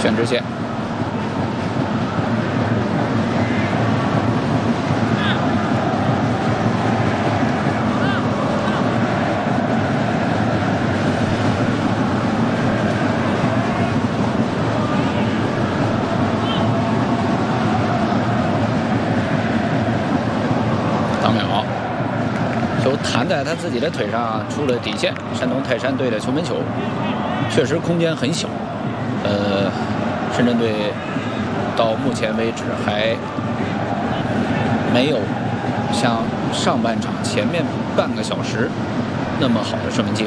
选直线。当秒，球弹在他自己的腿上，出了底线。山东泰山队的球门球，确实空间很小。深圳队到目前为止还没有像上半场前面半个小时那么好的射门机会。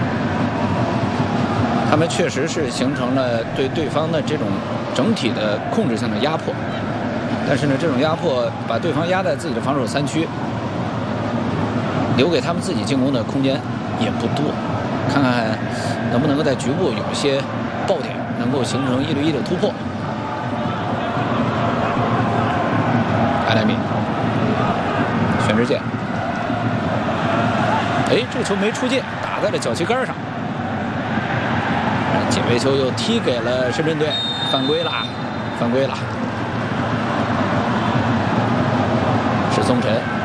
他们确实是形成了对对方的这种整体的控制性的压迫，但是呢，这种压迫把对方压在自己的防守3区，留给他们自己进攻的空间也不多。看看能不能够在局部有一些爆点，能够形成1对1的突破。艾莱米选直线，哎，这个球没出界，打在了脚旗杆上。解围球又踢给了深圳队，犯规啦，犯规了。是宗晨。